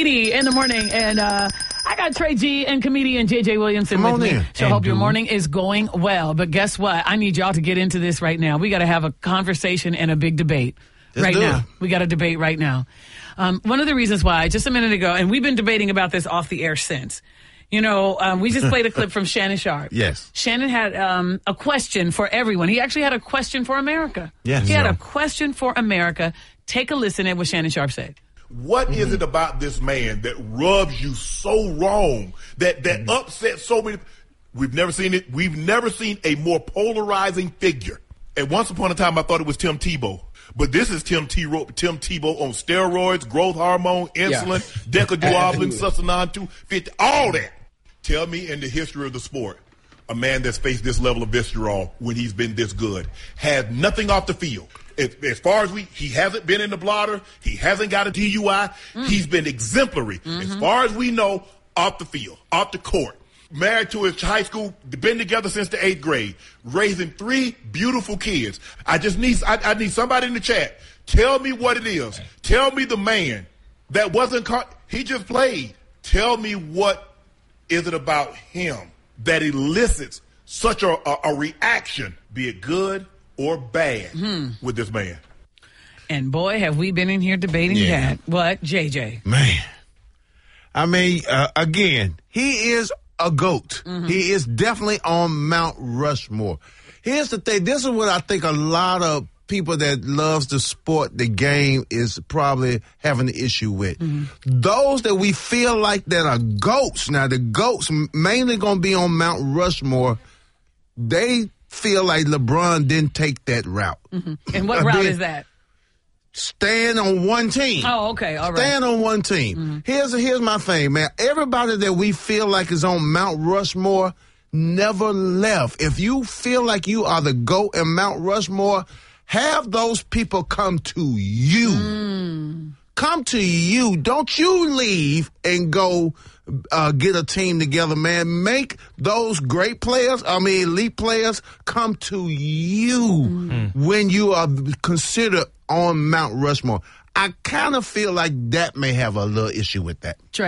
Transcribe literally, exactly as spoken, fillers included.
Speedy in the morning, and uh, I got Trey G and comedian J J Williamson Come with me. in. So I hope your morning is going well. But guess what? I need y'all to get into this right now. We got to have a conversation and a big debate Let's right do now. it. We got a debate right now. Um, one of the reasons why, just a minute ago, and we've been debating about this off the air since. You know, um, we just played a clip from Shannon Sharpe. Yes. Shannon had um, a question for everyone. He actually had a question for America. Yes. He had Yeah. a question for America. Take a listen at what Shannon Sharpe said. What is it about this man that rubs you so wrong, that that Mm-hmm. upsets so many? We've never seen it. We've never seen a more polarizing figure. And once upon a time, I thought it was Tim Tebow. But this is Tim, T- Tim Tebow on steroids, growth hormone, insulin, yeah. decaduoblin, sustanon two fifty, all that. Tell me in the history of the sport, a man that's faced this level of visceral when he's been this good, has nothing off the field. As, as far as we, he hasn't been in the blotter. He hasn't got a D U I. Mm. He's been exemplary. Mm-hmm. As far as we know, off the field, off the court. Married to his high school, been together since the eighth grade, raising three beautiful kids. I just need, I, I need somebody in the chat. Tell me what it is. Tell me the man that wasn't caught. He just played. Tell me what is it about him that elicits such a, a, a reaction, be it good or bad, hmm. with this man. And boy, have we been in here debating Yeah. that. What, J J? Man. I mean, uh, again, he is a GOAT. Mm-hmm. He is definitely on Mount Rushmore. Here's the thing. This is what I think a lot of people that loves the sport, the game, is probably having an issue with. Mm-hmm. Those that we feel like that are GOATs, now the GOATs mainly going to be on Mount Rushmore, they feel like LeBron didn't take that route. Mm-hmm. And what route is that? Stand on one team. Oh, okay, all right. Stand on one team. Mm-hmm. Here's here's my thing, man. Everybody that we feel like is on Mount Rushmore never left. If you feel like you are the GOAT in Mount Rushmore, have those people come to you. Mm. Come to you. Don't you leave and go uh, get a team together, man. Make those great players, I mean elite players, come to you mm. when you are considered on Mount Rushmore. I kind of feel like that may have a little issue with that.